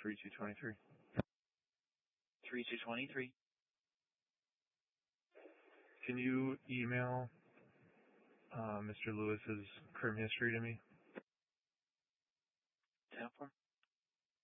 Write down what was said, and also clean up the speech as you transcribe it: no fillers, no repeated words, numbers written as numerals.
3223. 3223. Can you email Mr. Lewis's crim history to me? Temple?